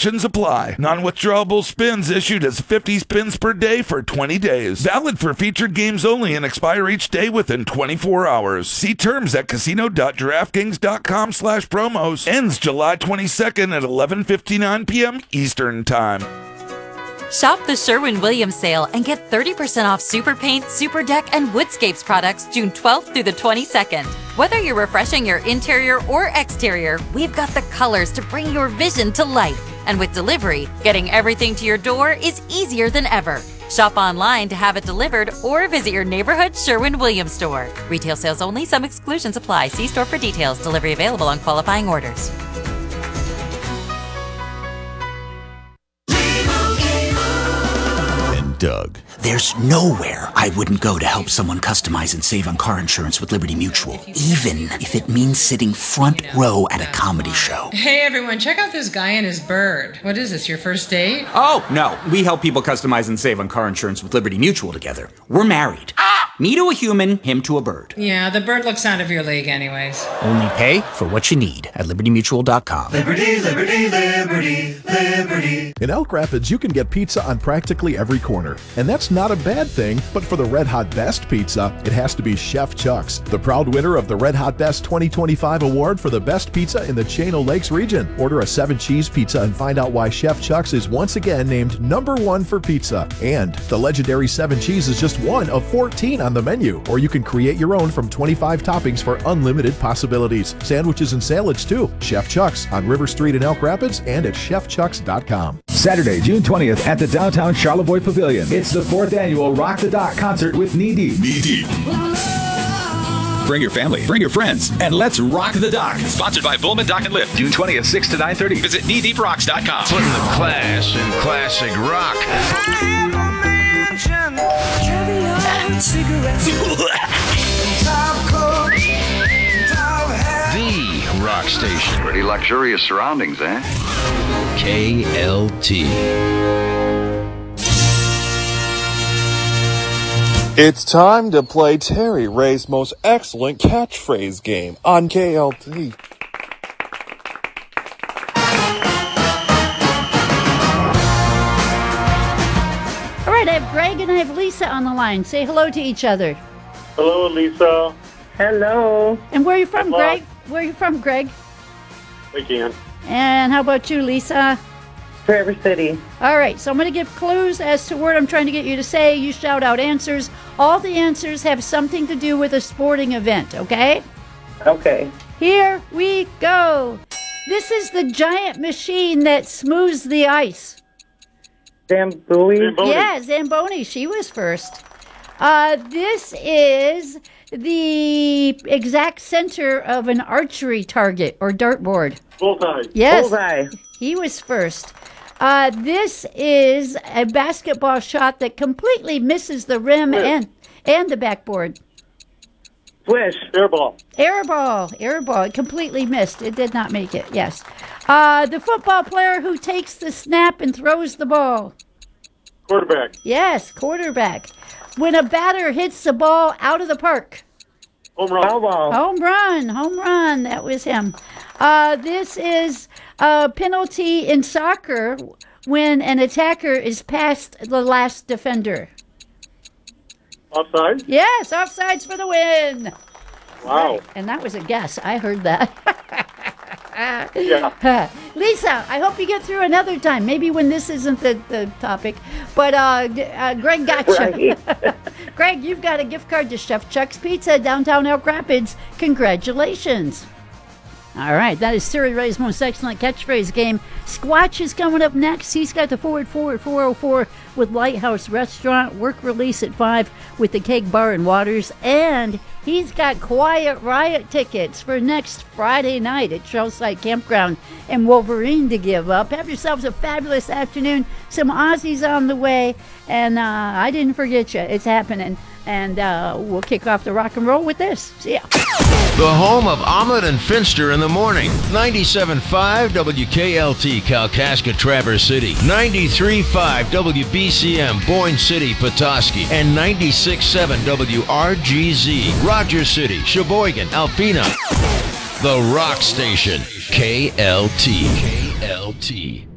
Restrictions apply. Non-withdrawable spins issued as 50 spins per day for 20 days. Valid for featured games only and expire each day within 24 hours. See terms at casino.draftkings.com/promos. Ends July 22nd at 11:59 p.m. Eastern Time. Shop the Sherwin-Williams sale and get 30% off Super Paint, Super Deck, and Woodscapes products June 12th through the 22nd. Whether you're refreshing your interior or exterior, we've got the colors to bring your vision to life. And with delivery, getting everything to your door is easier than ever. Shop online to have it delivered or visit your neighborhood Sherwin-Williams store. Retail sales only. Some exclusions apply. See store for details. Delivery available on qualifying orders. Doug. There's nowhere I wouldn't go to help someone customize and save on car insurance with Liberty Mutual, even if it means sitting front row at a comedy show. Hey everyone, check out this guy and his bird. What is this, your first date? Oh, no. We help people customize and save on car insurance with Liberty Mutual together. We're married. Me to a human, him to a bird. Yeah, the bird looks out of your league anyways. Only pay for what you need at LibertyMutual.com. Liberty, liberty, liberty, liberty. In Elk Rapids, you can get pizza on practically every corner. And that's not a bad thing, but for the Red Hot Best Pizza, it has to be Chef Chuck's, the proud winner of the Red Hot Best 2025 award for the best pizza in the Chino Lakes region. Order a 7-cheese pizza and find out why Chef Chuck's is once again named #1 for pizza. And the legendary 7 cheese is just one of 14 on the menu, or you can create your own from 25 toppings for unlimited possibilities. Sandwiches and salads too. Chef Chuck's on River Street in Elk Rapids and at chefchucks.com. Saturday, June 20th at the downtown Charlevoix Pavilion. It's the 4th annual Rock the Dock concert with Knee Deep. Knee Deep. Bring your family, bring your friends, and let's rock the dock. Sponsored by Pullman Dock and Lift. June 20th, 6 to 9:30. Visit kneedeeprocks.com. Putting the class in classic rock. The rock station. Pretty luxurious surroundings, eh? KLT. It's time to play Terry Ray's most excellent catchphrase game on KLT. All right, I have Greg and I have Lisa on the line. Say hello to each other. Hello, Lisa. Hello. And where are you from, Greg? Where are you from, Greg? Again. And how about you, Lisa? Traverse City. All right, so I'm going to give clues as to what I'm trying to get you to say. You shout out answers. All the answers have something to do with a sporting event, okay? Okay. Here we go. This is the giant machine that smooths the ice. Zamboni? Yeah, Zamboni. She was first. This is the exact center of an archery target or dartboard. Bullseye. Yes. Bullseye. He was first. This is a basketball shot that completely misses the rim and the backboard. Swish. Airball. Airball. It completely missed. It did not make it. Yes. The football player who takes the snap and throws the ball. Quarterback. Yes, quarterback. When a batter hits the ball out of the park. Home run. Home run. That was him. This is a penalty in soccer when an attacker is past the last defender. Offside? Yes, offsides for the win. Wow. And that was a guess. I heard that. Yeah. Lisa, I hope you get through another time. Maybe when this isn't the topic. But Greg got you. Right. Greg, you've got a gift card to Chef Chuck's Pizza, downtown Elk Rapids. Congratulations. All right, that is Terry Ray's most excellent catchphrase game. Squatch is coming up next. He's got the forward 404 with Lighthouse Restaurant, work release at 5 with the Keg Bar and Waters, and he's got Quiet Riot tickets for next Friday night at Trailside Campground and Wolverine to give up. Have yourselves a fabulous afternoon. Some Aussies on the way, and I didn't forget you. It's happening, and we'll kick off the rock and roll with this. See ya. The home of Omelet and Finster in the morning. 97.5 WKLT Kalkaska Traverse City. 93.5 WBCM Boyne City Petoskey. And 96.7 WRGZ Rogers City, Sheboygan, Alpena. The Rock Station. KLT.